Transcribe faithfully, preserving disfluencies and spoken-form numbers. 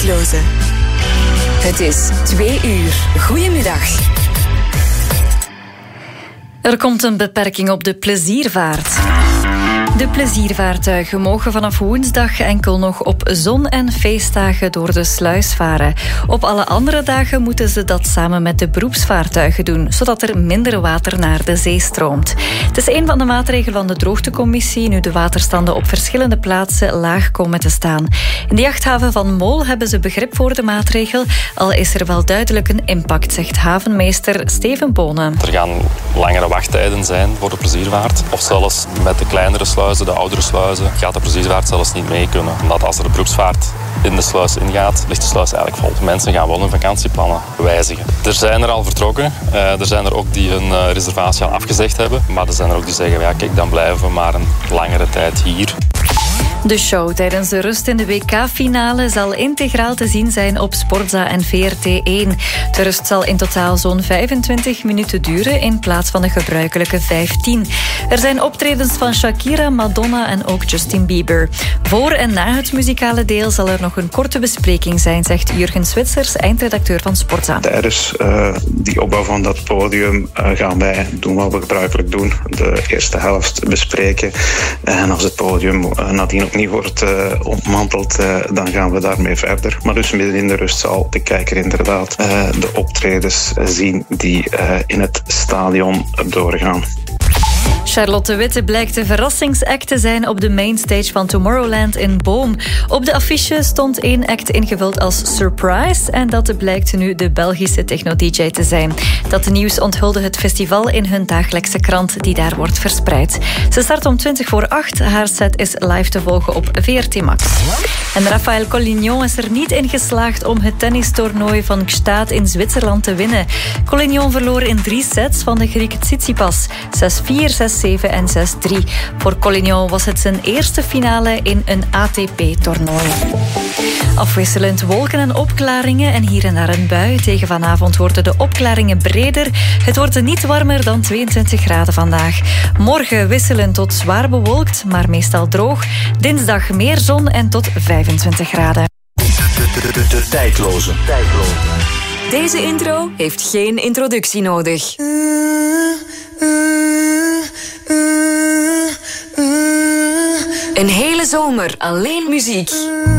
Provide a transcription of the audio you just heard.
Tijdloze. Het is twee uur. Goedemiddag. Er komt een beperking op de pleziervaart. De pleziervaartuigen mogen vanaf woensdag enkel nog op zon- en feestdagen door de sluis varen. Op alle andere dagen moeten ze dat samen met de beroepsvaartuigen doen, zodat er minder water naar de zee stroomt. Het is een van de maatregelen van de droogtecommissie, nu de waterstanden op verschillende plaatsen laag komen te staan. In de jachthaven van Mol hebben ze begrip voor de maatregel, al is er wel duidelijk een impact, zegt havenmeester Steven Bonen. Er gaan langere wachttijden zijn voor de pleziervaart, of zelfs met de kleinere sluizen, de oudere sluizen, gaat de pleziervaart zelfs niet mee kunnen. Omdat als er de beroepsvaart in de sluis ingaat, ligt de sluis eigenlijk vol. Mensen gaan wel hun vakantieplannen wijzigen. Er zijn er al vertrokken. Uh, er zijn er ook die hun uh, reservatie al afgezegd hebben. Maar er zijn er ook die zeggen, ja, kijk, dan blijven we maar een langere tijd hier. De show tijdens de rust in de W K-finale zal integraal te zien zijn op Sportza en V R T één. De rust zal in totaal zo'n vijfentwintig minuten duren in plaats van de gebruikelijke vijftien. Er zijn optredens van Shakira, Madonna en ook Justin Bieber. Voor en na het muzikale deel zal er nog een korte bespreking zijn, zegt Jurgen Zwitsers, eindredacteur van Sportza. Tijdens uh, die opbouw van dat podium uh, gaan wij doen wat we gebruikelijk doen. De eerste helft bespreken. En als het podium uh, nadien opnieuw wordt uh, ontmanteld, uh, dan gaan we daarmee verder. Maar dus midden in de rust zal de kijker inderdaad uh, de optredens zien die uh, in het stadion doorgaan. Charlotte Witte blijkt de verrassingsact te zijn op de mainstage van Tomorrowland in Boom. Op de affiche stond één act ingevuld als surprise en dat blijkt nu de Belgische techno-D J te zijn. Dat nieuws onthulde het festival in hun dagelijkse krant die daar wordt verspreid. Ze start om twintig voor acht. Haar set is live te volgen op V R T Max. En Rafael Collignon is er niet in geslaagd om het tennistoernooi van Gstaad in Zwitserland te winnen. Collignon verloor in drie sets van de Griek Tsitsipas. zes vier, zes zeven en zes drie. Voor Collignon was het zijn eerste finale in een A T P-toernooi. Afwisselend wolken en opklaringen en hier en daar een bui. Tegen vanavond worden de opklaringen breder. Het wordt niet warmer dan tweeëntwintig graden vandaag. Morgen wisselend tot zwaar bewolkt, maar meestal droog. Dinsdag meer zon en tot vijfentwintig graden. De, de, de, de tijdloze. tijdloze. Deze intro heeft geen introductie nodig. Een hele zomer alleen muziek.